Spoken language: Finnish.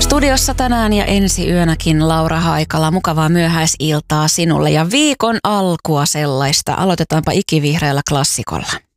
Studiossa tänään ja ensi yönäkin Laura Haikala. Mukavaa myöhäisiltaa sinulle ja viikon alkua sellaista. Aloitetaanpa ikivihreällä klassikolla.